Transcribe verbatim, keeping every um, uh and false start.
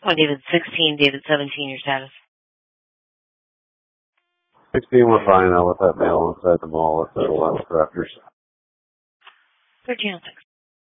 Oh, David sixteen, David seventeen, your status. sixteen, we're fine. I'll let that mail inside the mall at the Last Crafters. thirteen oh six.